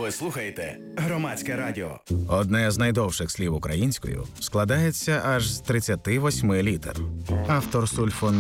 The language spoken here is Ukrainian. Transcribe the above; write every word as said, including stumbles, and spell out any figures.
Ви слухаєте Громадське радіо. Одне з найдовших слів українською складається аж з тридцяти восьми літер. Автор сульфон